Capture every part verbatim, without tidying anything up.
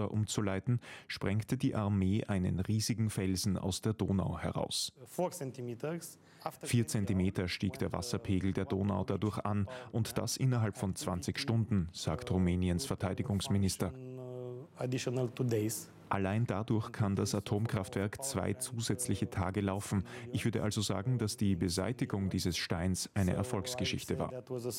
Wasser umzuleiten, sprengte die Armee einen riesigen Felsen aus der Donau heraus. Vier Zentimeter stieg der Wasserpegel der Donau dadurch an und das innerhalb von zwanzig Stunden, sagt Rumäniens Verteidigungsminister. Allein dadurch kann das Atomkraftwerk zwei zusätzliche Tage laufen. Ich würde also sagen, dass die Beseitigung dieses Steins eine Erfolgsgeschichte war.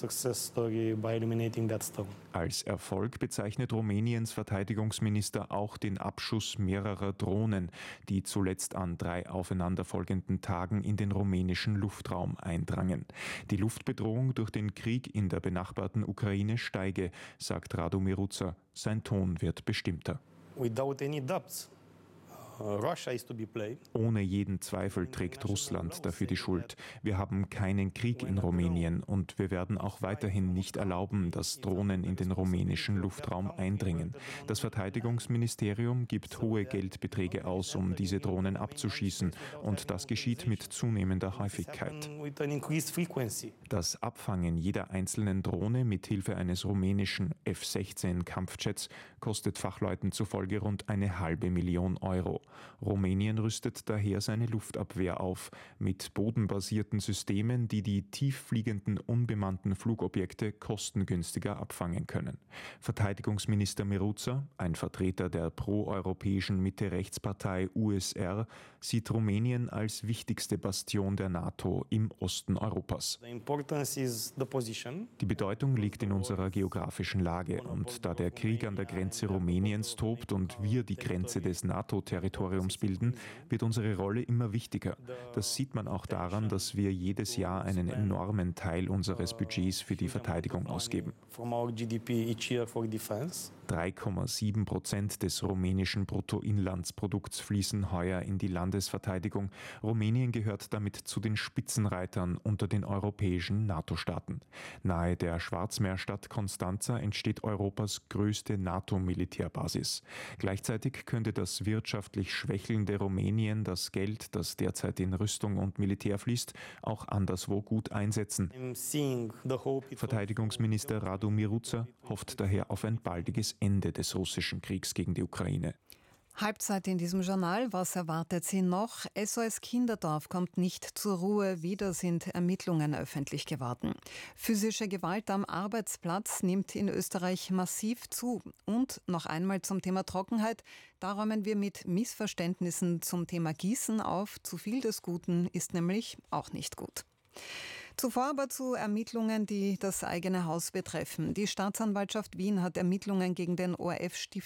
Als Erfolg bezeichnet Rumäniens Verteidigungsminister auch den Abschuss mehrerer Drohnen, die zuletzt an drei aufeinanderfolgenden Tagen in den rumänischen Luftraum eindrangen. Die Luftbedrohung durch den Krieg in der benachbarten Ukraine steige, sagt Radu Miruța. Sein Ton wird bestimmter. Without any doubts. Russia is to be played. Ohne jeden Zweifel trägt Russland dafür die Schuld. Wir haben keinen Krieg in Rumänien und wir werden auch weiterhin nicht erlauben, dass Drohnen in den rumänischen Luftraum eindringen. Das Verteidigungsministerium gibt hohe Geldbeträge aus, um diese Drohnen abzuschießen, und das geschieht mit zunehmender Häufigkeit. Das Abfangen jeder einzelnen Drohne mithilfe eines rumänischen F sechzehn Kampfjets kostet Fachleuten zufolge rund eine halbe Million Euro. Rumänien rüstet daher seine Luftabwehr auf mit bodenbasierten Systemen, die die tieffliegenden unbemannten Flugobjekte kostengünstiger abfangen können. Verteidigungsminister Miruța, ein Vertreter der proeuropäischen Mitte-Rechts-Partei U S R, sieht Rumänien als wichtigste Bastion der NATO im Osten Europas. Die Bedeutung liegt in unserer geografischen Lage, und da der Krieg an der Grenze Rumäniens tobt und wir die Grenze des NATO-Territoriums bilden, wird unsere Rolle immer wichtiger. Das sieht man auch daran, dass wir jedes Jahr einen enormen Teil unseres Budgets für die Verteidigung ausgeben. drei Komma sieben Prozent des rumänischen Bruttoinlandsprodukts fließen heuer in die Landesverteidigung. Rumänien gehört damit zu den Spitzenreitern unter den europäischen NATO-Staaten. Nahe der Schwarzmeerstadt Constanța entsteht Europas größte NATO-Militärbasis. Gleichzeitig könnte das wirtschaftlich schwächelnde Rumänien das Geld, das derzeit in Rüstung und Militär fließt, auch anderswo gut einsetzen. Verteidigungsminister Radu Miruța hofft daher auf ein baldiges Ende des russischen Kriegs gegen die Ukraine. Halbzeit in diesem Journal. Was erwartet Sie noch? S O S Kinderdorf kommt nicht zur Ruhe. Wieder sind Ermittlungen öffentlich geworden. Physische Gewalt am Arbeitsplatz nimmt in Österreich massiv zu. Und noch einmal zum Thema Trockenheit. Da räumen wir mit Missverständnissen zum Thema Gießen auf. Zu viel des Guten ist nämlich auch nicht gut. Zuvor aber zu Ermittlungen, die das eigene Haus betreffen. Die Staatsanwaltschaft Wien hat Ermittlungen gegen den O R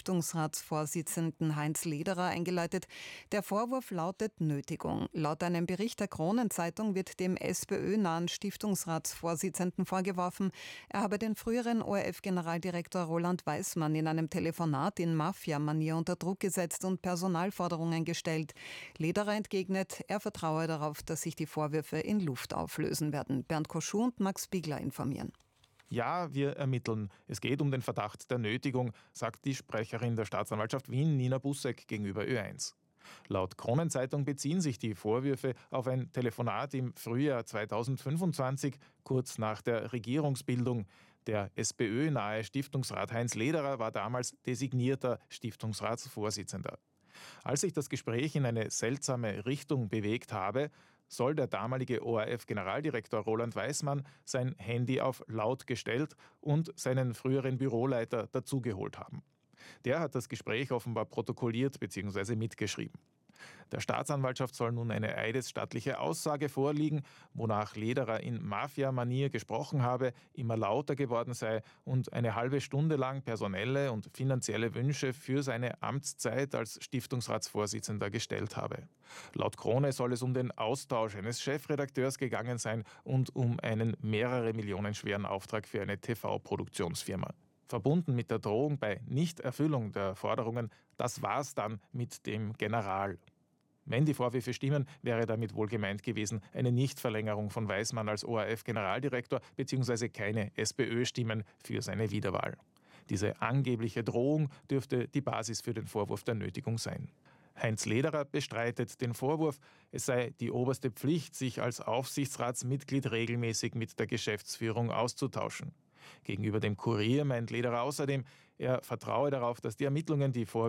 F-Stiftungsratsvorsitzenden Heinz Lederer eingeleitet. Der Vorwurf lautet Nötigung. Laut einem Bericht der Kronenzeitung wird dem SPÖ-nahen Stiftungsratsvorsitzenden vorgeworfen, er habe den früheren O R F-Generaldirektor Roland Weismann in einem Telefonat in Mafia-Manier unter Druck gesetzt und Personalforderungen gestellt. Lederer entgegnet, er vertraue darauf, dass sich die Vorwürfe in Luft auflösen werden. Bernd Koschuh und Max Biegler informieren. Ja, wir ermitteln. Es geht um den Verdacht der Nötigung, sagt die Sprecherin der Staatsanwaltschaft Wien, Nina Busseck, gegenüber Ö eins. Laut Kronenzeitung beziehen sich die Vorwürfe auf ein Telefonat im Frühjahr zweitausendfünfundzwanzig, kurz nach der Regierungsbildung. Der SPÖ-nahe Stiftungsrat Heinz Lederer war damals designierter Stiftungsratsvorsitzender. Als sich das Gespräch in eine seltsame Richtung bewegt habe, soll der damalige O R F-Generaldirektor Roland Weismann sein Handy auf laut gestellt und seinen früheren Büroleiter dazugeholt haben. Der hat das Gespräch offenbar protokolliert bzw. mitgeschrieben. Der Staatsanwaltschaft soll nun eine eidesstattliche Aussage vorliegen, wonach Lederer in Mafia-Manier gesprochen habe, immer lauter geworden sei und eine halbe Stunde lang personelle und finanzielle Wünsche für seine Amtszeit als Stiftungsratsvorsitzender gestellt habe. Laut Krone soll es um den Austausch eines Chefredakteurs gegangen sein und um einen mehrere Millionen schweren Auftrag für eine T V-Produktionsfirma. Verbunden mit der Drohung bei Nichterfüllung der Forderungen, das war's dann mit dem General. Wenn die Vorwürfe stimmen, wäre damit wohl gemeint gewesen eine Nichtverlängerung von Weismann als O R F-Generaldirektor bzw. keine SPÖ-Stimmen für seine Wiederwahl. Diese angebliche Drohung dürfte die Basis für den Vorwurf der Nötigung sein. Heinz Lederer bestreitet den Vorwurf, es sei die oberste Pflicht, sich als Aufsichtsratsmitglied regelmäßig mit der Geschäftsführung auszutauschen. Gegenüber dem Kurier meint Lederer außerdem, er vertraue darauf, dass die Ermittlungen die Vorwürfe